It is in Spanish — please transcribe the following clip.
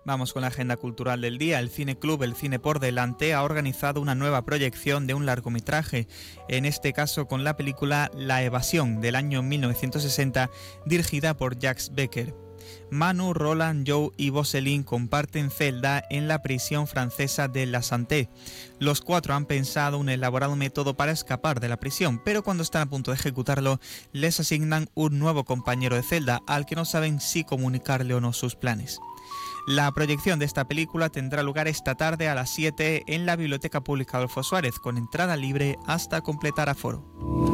Vamos con la agenda cultural del día. El Cine Club El Cine por Delante ha organizado una nueva proyección de un largometraje, en este caso con la película La Evasión del año 1960, dirigida por Jacques Becker. Manu, Roland, Joe y Boselin comparten celda en la prisión francesa de La Santé. Los cuatro han pensado un elaborado método para escapar de la prisión, pero cuando están a punto de ejecutarlo, les asignan un nuevo compañero de celda al que no saben si comunicarle o no sus planes. La proyección de esta película tendrá lugar esta tarde a las 7 en la Biblioteca Pública Adolfo Suárez, con entrada libre hasta completar aforo.